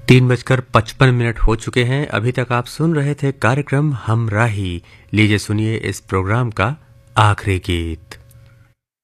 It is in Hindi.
3:55 हो चुके हैं। अभी तक आप सुन रहे थे कार्यक्रम हमराही। लीजिए सुनिए इस प्रोग्राम का आखिरी गीत।